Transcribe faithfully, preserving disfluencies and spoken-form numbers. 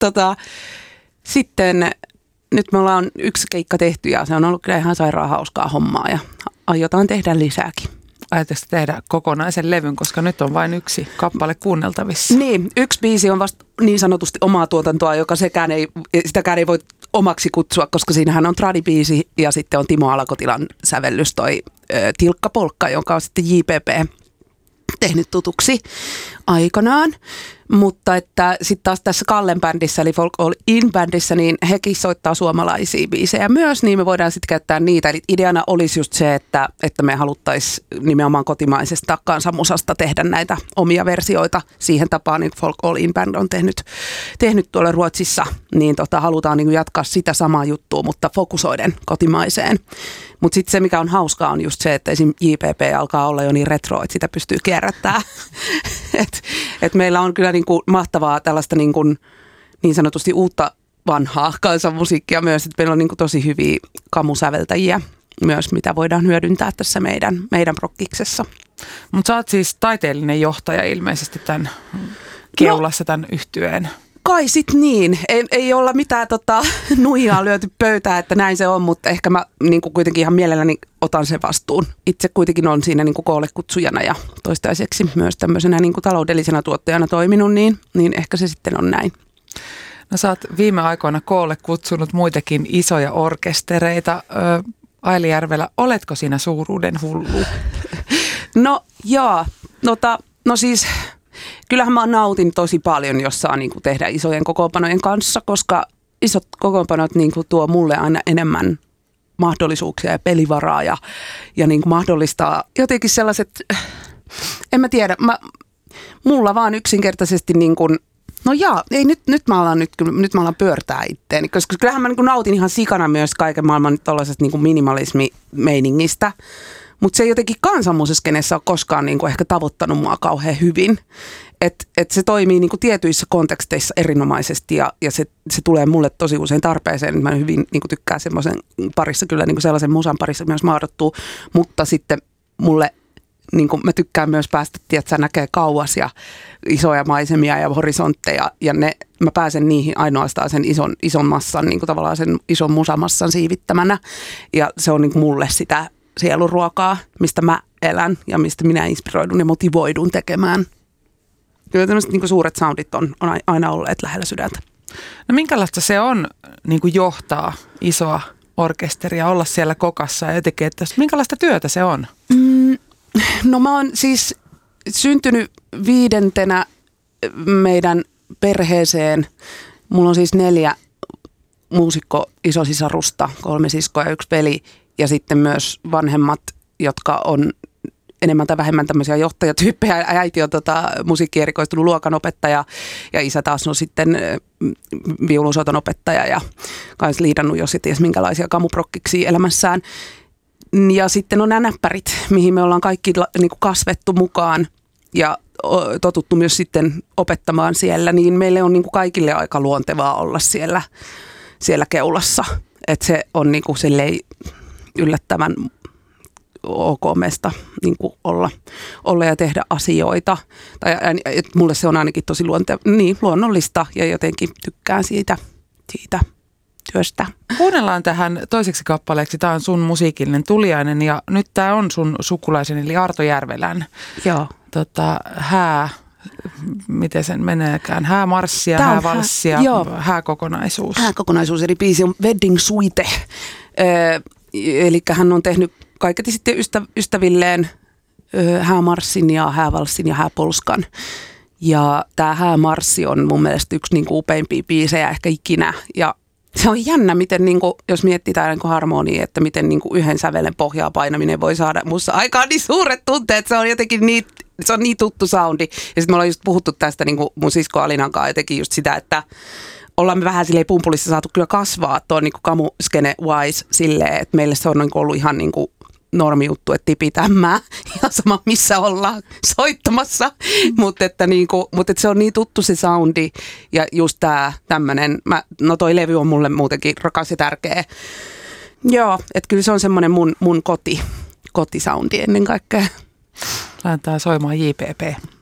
tota, sitten nyt me ollaan yksi keikka tehty ja se on ollut kyllä ihan sairaan hauskaa hommaa ja aiotaan tehdä lisääkin. Ajatteliko tehdä kokonaisen levyn, koska nyt on vain yksi kappale kuunneltavissa? Niin, yksi biisi on vasta niin sanotusti omaa tuotantoa, joka sekään ei, sitäkään ei voi omaksi kutsua, koska siinähän on tradibiisi ja sitten on Timo Alakotilan sävellys toi ö, Tilkka Polkka, jonka on sitten J P P tehnyt tutuksi aikanaan. Mutta että sitten taas tässä Kallen bändissä, eli Folk All In bändissä, niin hekin soittaa suomalaisia biisejä myös, niin me voidaan sitten käyttää niitä. Eli ideana olisi just se, että, että me haluttaisiin nimenomaan kotimaisesta kansanmusasta tehdä näitä omia versioita siihen tapaan, niin Folk All In band on tehnyt, tehnyt tuolla Ruotsissa, niin tota, halutaan niin jatkaa sitä samaa juttua, mutta fokusoiden kotimaiseen. Mutta sitten se, mikä on hauskaa, on just se, että esim. J P P alkaa olla jo niin retro, että sitä pystyy kierrättämään. että et meillä on kyllä niinku mahtavaa tällaista niinku, niin sanotusti uutta vanhaa kansanmusiikkia myös. Et meillä on niinku tosi hyviä kamusäveltäjiä myös, mitä voidaan hyödyntää tässä meidän, meidän prokkiksessa. Mutta sä oot siis taiteellinen johtaja ilmeisesti tämän keulassa, no, tämän yhtyeen. Kai sit niin. Ei, ei olla mitään tota, nuijaa lyöty pöytään, että näin se on, mutta ehkä mä niin kuin kuitenkin ihan mielelläni otan sen vastuun. Itse kuitenkin on siinä niin kuin koolle kutsujana ja toistaiseksi myös tämmöisenä niin kuin taloudellisena tuottajana toiminut, niin, niin ehkä se sitten on näin. No sä oot viime aikoina koolle kutsunut muitakin isoja orkestereita. Ö, Aili Järvelä, oletko siinä suuruuden hullu? No joo, nota, no siis... Kyllähän mä nautin tosi paljon, jos saa niin kuin tehdä isojen kokoonpanojen kanssa, koska isot kokoonpanot niin kuin tuo mulle aina enemmän mahdollisuuksia ja pelivaraa ja, ja niin kuin mahdollistaa jotenkin sellaiset, en mä tiedä, mä, mulla vaan yksinkertaisesti niin kuin, no jaa, ei nyt, nyt mä alan, nyt, nyt mä alan pyörtää itteeni, koska kyllähän mä niin kuin nautin ihan sikana myös kaiken maailman tollaisesta niin kuin minimalismi-meiningistä. Mutta se ei jotenkin kansanmuusiskenessä ole koskaan niinku ehkä tavoittanut mua kauhean hyvin. Että et se toimii niinku tietyissä konteksteissa erinomaisesti ja, ja se, se tulee mulle tosi usein tarpeeseen. Mä hyvin niinku tykkään semmoisen parissa, kyllä niinku sellaisen musan parissa myös maadottuu. Mutta sitten mulle, niinku, mä tykkään myös päästä, että näkee kauas ja isoja maisemia ja horisontteja. Ja ne, mä pääsen niihin ainoastaan sen ison, ison massan, niinku tavallaan sen ison musamassan siivittämänä. Ja se on niinku mulle sitä sieluruokaa, mistä mä elän ja mistä minä inspiroidun ja motivoidun tekemään. Kyllä tämmöiset niin kuin suuret soundit on, on aina olleet lähellä sydäntä. No minkälaista se on niin kuin johtaa isoa orkesteria, olla siellä kokassa ja jotenkin, että minkälaista työtä se on? Mm, no mä oon siis syntynyt viidentenä meidän perheeseen. Mulla on siis neljä muusikko isosisarusta, kolme siskoa ja yksi veli. Ja sitten myös vanhemmat, jotka on enemmän tai vähemmän tämmöisiä johtajatyyppejä. Äiti on tota, musiikkierikoistunut luokanopettaja ja isä taas on sitten viulunsoiton opettaja ja kans liidannut jo sitten minkälaisia kamuprokkiksi elämässään. Ja sitten on nämä näppärit, mihin me ollaan kaikki niin kuin kasvettu mukaan ja totuttu myös sitten opettamaan siellä. Niin meille on niin kuin kaikille aika luontevaa olla siellä, siellä keulassa. Että se on niin kuin silleen yllättävän ok meistä niin kuin olla, olla ja tehdä asioita. Tai, et mulle se on ainakin tosi luonte, niin, luonnollista ja jotenkin tykkään siitä, siitä työstä. Kuunnellaan tähän toiseksi kappaleeksi. Tämä on sun musiikillinen tuliainen ja nyt tämä on sun sukulaisen eli Arto Järvelän. Joo. Tota, hää, miten sen meneekään, häämarssia, häävalssia, hää, hääkokonaisuus. Hääkokonaisuus, eli biisi on Wedding Suite. Öö, eli hän on tehnyt kaiketi sitten ystä, ystävilleen öö, häämarssin ja häävalssin ja hääpolskan. Ja tämä häämarssi on mun mielestä yksi niinku upeimpia biisejä ehkä ikinä. Ja se on jännä, miten niinku, jos mietitään niinku harmonia, että miten niinku yhden sävelen pohjaa painaminen voi saada musta aikaan niin suuret tunteet. Se on jotenkin niin, se on niin tuttu soundi. Ja sitten me ollaan just puhuttu tästä niinku mun sisko Alinan kanssa jotenkin just sitä, että ollaan me vähän silleen pumpulissa saatu kyllä kasvaa tuon niinku kamuskene wise silleen, että meille se on niinku ollut ihan niinku normi juttu, että tipitämmää ihan sama missä ollaan soittamassa, mm. mutta että, niinku, mut että se on niin tuttu se soundi ja just tää tämmönen, mä, no toi levy on mulle muutenkin rakas ja tärkeä. Joo, että kyllä se on semmoinen mun, mun koti, kotisoundi ennen kaikkea. Lähdetään soimaan J P P.